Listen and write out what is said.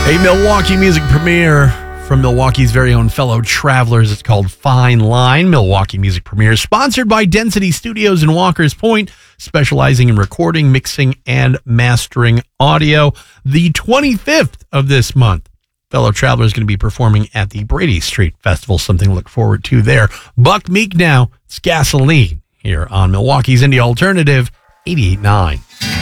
A Milwaukee music premiere from Milwaukee's very own fellow travelers. It's called Fine Line. Milwaukee music premiere sponsored by Density Studios in Walker's Point, specializing in recording, mixing, and mastering audio. The 25th of this month, fellow travelers is going to be performing at the Brady Street Festival. Something to look forward to there. Buck Meek now. It's Gasoline here on Milwaukee's Indie Alternative 88.9.